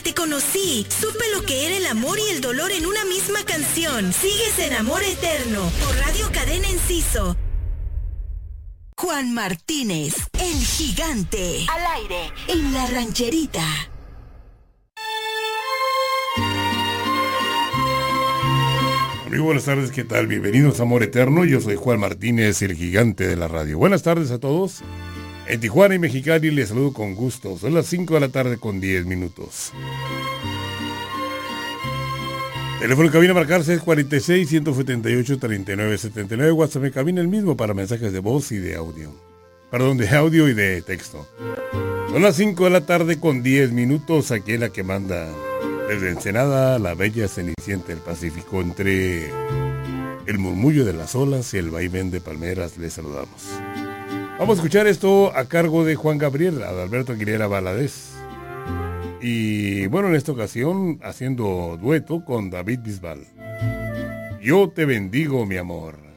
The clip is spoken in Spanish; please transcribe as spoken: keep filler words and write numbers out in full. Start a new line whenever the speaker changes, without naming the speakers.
te conocí, supe lo que era el amor y el dolor en una misma canción. Sigues en Amor Eterno, por Radio Cadena Enciso. Juan Martínez, el gigante. Al aire, en La Rancherita.
Muy buenas tardes, ¿qué tal? Bienvenidos a Amor Eterno. Yo soy Juan Martínez, el gigante de la radio. Buenas tardes a todos. En Tijuana y Mexicali les saludo con gusto. Son las cinco de la tarde con diez minutos. Teléfono en cabina a marcarse es cuarenta y seis, ciento setenta y ocho, treinta y nueve setenta y nueve. WhatsApp en cabina el mismo para mensajes de voz y de audio. Perdón, de audio y de texto. Son las cinco de la tarde con diez minutos. Aquí en la que manda desde Ensenada, la bella cenicienta del Pacífico. Entre el murmullo de las olas y el vaivén de palmeras les saludamos. Vamos a escuchar esto a cargo de Juan Gabriel, Adalberto Aguilera Valadez. Y bueno, en esta ocasión haciendo dueto con David Bisbal. Yo te bendigo, mi amor.